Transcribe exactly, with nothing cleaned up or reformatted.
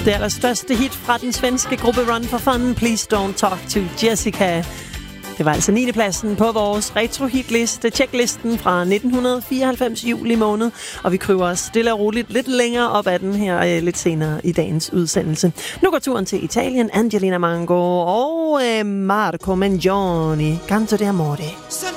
Det allerstørste hit fra den svenske gruppe Run for Fun, Please Don't Talk to Jessica. Det var altså niende pladsen på vores retro-hitliste, checklisten fra nitten fireoghalvfems juli måned, og vi kryber os stille og roligt lidt længere op ad den her øh, lidt senere i dagens udsendelse. Nu går turen til Italien, Angelina Mango og øh, Marco Mangione, Canto d'amore.